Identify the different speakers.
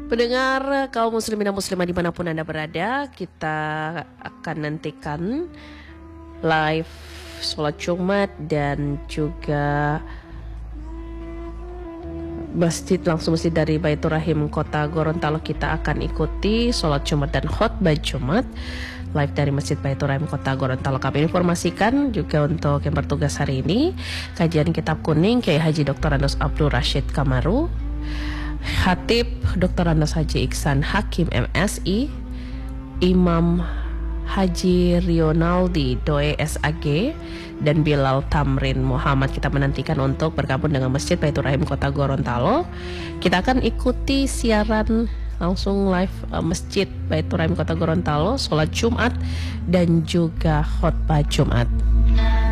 Speaker 1: Pendengar kaum muslimin dan muslimah dimanapun Anda berada, kita akan nantikan live sholat Jumat dan juga langsung masjid dari Baitur Rahim Kota Gorontalo. Kita akan ikuti sholat Jumat dan khotbah Jumat live dari Masjid Baitur Rahim Kota Gorontalo. Kami informasikan juga untuk yang bertugas hari ini, kajian Kitab Kuning Kiai Haji Dr. Andos Abdul Rashid Kamaru, Khatib Dr. Andos Haji Iksan Hakim MSI, Imam Haji Rionaldi Doe SAG, dan Bilal Tamrin Muhammad. Kita menantikan untuk bergabung dengan Masjid Baitur Rahim Kota Gorontalo. Kita akan ikuti siaran langsung live Masjid Baitur Rahim Kota Gorontalo, sholat Jumat dan juga khotbah Jumat.